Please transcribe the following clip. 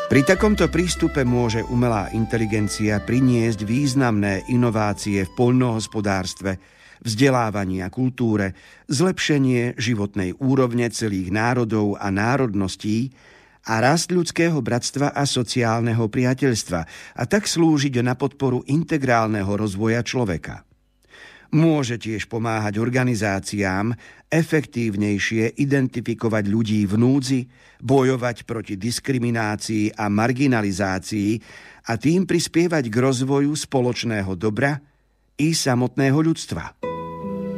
Pri takomto prístupe môže umelá inteligencia priniesť významné inovácie v poľnohospodárstve, vzdelávaní a kultúre, zlepšenie životnej úrovne celých národov a národností a rast ľudského bratstva a sociálneho priateľstva a tak slúžiť na podporu integrálneho rozvoja človeka. Môže tiež pomáhať organizáciám efektívnejšie identifikovať ľudí v núdzi, bojovať proti diskriminácii a marginalizácii a tým prispievať k rozvoju spoločného dobra i samotného ľudstva.